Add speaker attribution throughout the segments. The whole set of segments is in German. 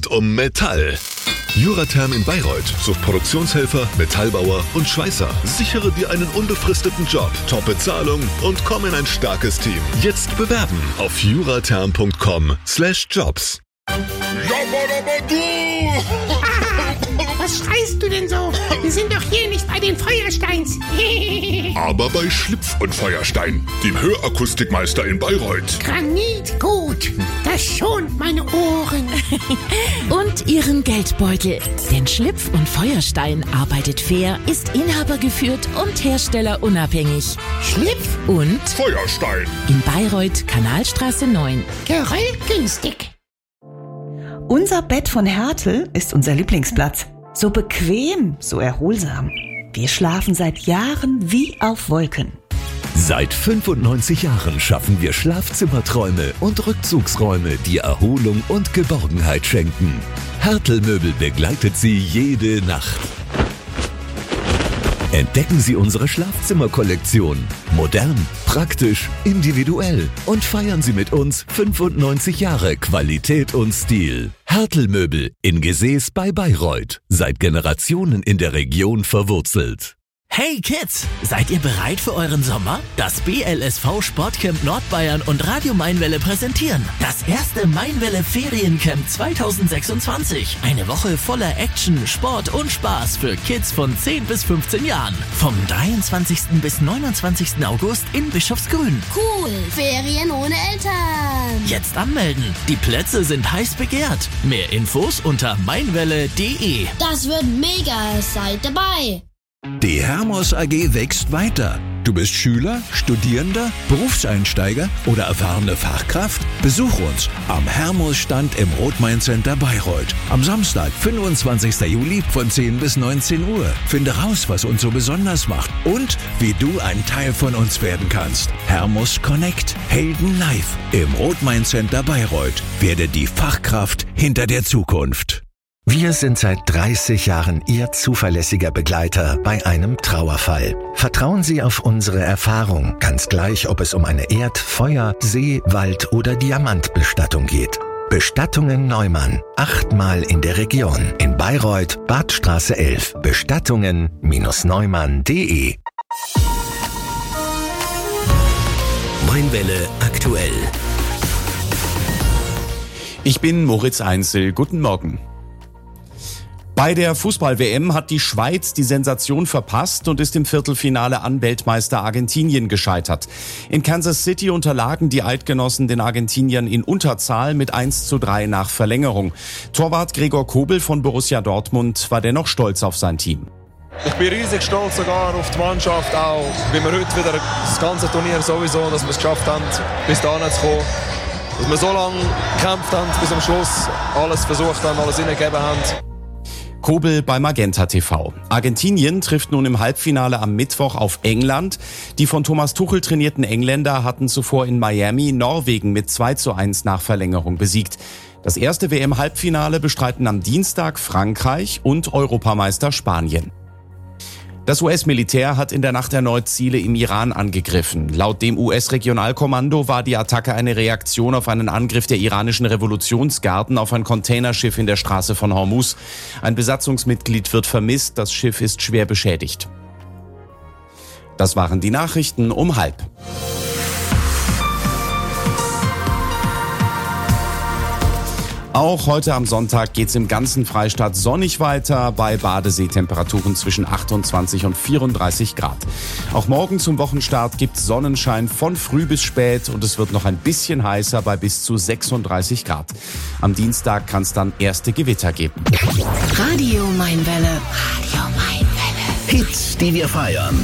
Speaker 1: um Metall. Juratherm in Bayreuth sucht Produktionshelfer, Metallbauer und Schweißer. Sichere dir einen unbefristeten Job, Top-Bezahlung und komm in ein starkes Team. Jetzt bewerben auf juratherm.com/jobs.
Speaker 2: Was schreist du denn so? Wir sind doch hier nicht bei den Feuersteins.
Speaker 3: Aber bei Schlipf und Feuerstein, dem Hörakustikmeister in Bayreuth.
Speaker 2: Granit, gut. Das schont meine Ohren.
Speaker 4: Und ihren Geldbeutel. Denn Schlipf und Feuerstein arbeitet fair, ist inhabergeführt und herstellerunabhängig.
Speaker 2: Schlipf
Speaker 4: und
Speaker 3: Feuerstein.
Speaker 4: In Bayreuth, Kanalstraße 9.
Speaker 2: Geröll günstig.
Speaker 5: Unser Bett von Hertel ist unser Lieblingsplatz. So bequem, so erholsam. Wir schlafen seit Jahren wie auf Wolken.
Speaker 6: Seit 95 Jahren schaffen wir Schlafzimmerträume und Rückzugsräume, die Erholung und Geborgenheit schenken. Hertel Möbel begleitet Sie jede Nacht. Entdecken Sie unsere Schlafzimmerkollektion. Modern, praktisch, individuell. Und feiern Sie mit uns 95 Jahre Qualität und Stil. Hertel Möbel in Gesäß bei Bayreuth. Seit Generationen in der Region verwurzelt.
Speaker 7: Hey Kids, seid ihr bereit für euren Sommer? Das BLSV Sportcamp Nordbayern und Radio Mainwelle präsentieren das erste Mainwelle Feriencamp 2026. Eine Woche voller Action, Sport und Spaß für Kids von 10 bis 15 Jahren. Vom 23. bis 29. August in Bischofsgrün.
Speaker 8: Cool, Ferien ohne Eltern.
Speaker 7: Jetzt anmelden, die Plätze sind heiß begehrt. Mehr Infos unter mainwelle.de.
Speaker 8: Das wird mega, seid dabei.
Speaker 9: Die Hermos AG wächst weiter. Du bist Schüler, Studierender, Berufseinsteiger oder erfahrene Fachkraft? Besuch uns am Hermos-Stand im Rot-Main-Center Bayreuth. Am Samstag, 25. Juli von 10 bis 19 Uhr. Finde raus, was uns so besonders macht und wie du ein Teil von uns werden kannst. Hermos Connect. Helden live im Rot-Main-Center Bayreuth. Werde die Fachkraft hinter der Zukunft.
Speaker 10: Wir sind seit 30 Jahren Ihr zuverlässiger Begleiter bei einem Trauerfall. Vertrauen Sie auf unsere Erfahrung, ganz gleich, ob es um eine Erd-, Feuer-, See-, Wald- oder Diamantbestattung geht. Bestattungen Neumann, 8-mal in der Region. In Bayreuth, Badstraße 11. Bestattungen-neumann.de.
Speaker 11: Mainwelle aktuell.
Speaker 12: Ich bin Moritz Einzel. Guten Morgen. Bei der Fußball-WM hat die Schweiz die Sensation verpasst und ist im Viertelfinale an Weltmeister Argentinien gescheitert. In Kansas City unterlagen die Eidgenossen den Argentiniern in Unterzahl mit 1:3 nach Verlängerung. Torwart Gregor Kobel von Borussia Dortmund war dennoch stolz auf sein Team.
Speaker 13: Ich bin riesig stolz sogar auf die Mannschaft, auch wie wir heute wieder das ganze Turnier sowieso, dass wir es geschafft haben, bis dahin zu kommen. Dass wir so lange gekämpft haben, bis am Schluss alles versucht haben, alles hineingegeben haben.
Speaker 12: Kobel bei Magenta TV. Argentinien trifft nun im Halbfinale am Mittwoch auf England. Die von Thomas Tuchel trainierten Engländer hatten zuvor in Miami Norwegen mit 2:1 nach Verlängerung besiegt. Das erste WM-Halbfinale bestreiten am Dienstag Frankreich und Europameister Spanien. Das US-Militär hat in der Nacht erneut Ziele im Iran angegriffen. Laut dem US-Regionalkommando war die Attacke eine Reaktion auf einen Angriff der iranischen Revolutionsgarden auf ein Containerschiff in der Straße von Hormuz. Ein Besatzungsmitglied wird vermisst, das Schiff ist schwer beschädigt. Das waren die Nachrichten um 12:30. Auch heute am Sonntag geht's im ganzen Freistaat sonnig weiter, bei Badeseetemperaturen zwischen 28 und 34 Grad. Auch morgen zum Wochenstart gibt's Sonnenschein von früh bis spät und es wird noch ein bisschen heißer bei bis zu 36 Grad. Am Dienstag kann's dann erste Gewitter geben.
Speaker 4: Radio Mainwelle. Radio Mainwelle.
Speaker 11: Hits, die wir feiern.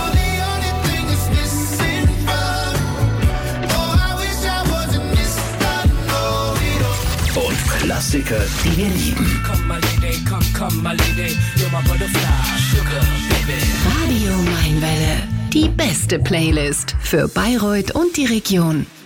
Speaker 11: Und Klassiker, die wir lieben.
Speaker 4: Radio Mainwelle. Die beste Playlist für Bayreuth und die Region.